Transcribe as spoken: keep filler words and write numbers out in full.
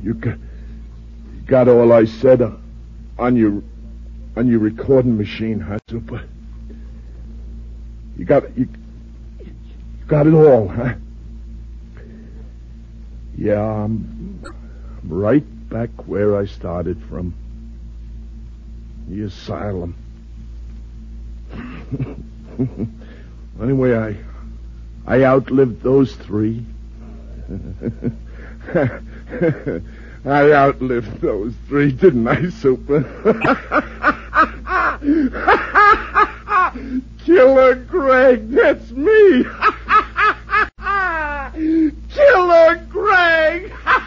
You got, you got all I said uh, on your on your recording machine, huh, Super? You got you, you got it all, huh? Yeah, I'm, I'm right back where I started from. The asylum. Anyway, I I outlived those three. I outlived those three, didn't I, Super? Killer Greg, that's me. Killer Greg.